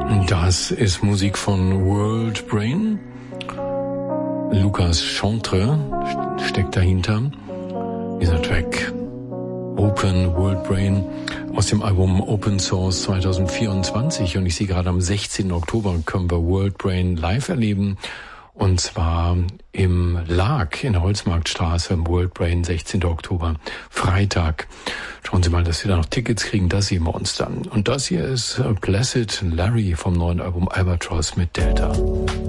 Das ist Musik von World Brain. Lucas Chantre steckt dahinter. Dieser Track Open World Brain aus dem Album Open Source 2024. Und ich sehe gerade am 16. Oktober können wir World Brain live erleben. Und zwar im Lag in der Holzmarktstraße im World Brain, 16. Oktober, Freitag. Schauen Sie mal, dass Sie da noch Tickets kriegen, das sehen wir uns dann. Und das hier ist Placid Larry vom neuen Album Albatross mit Delta.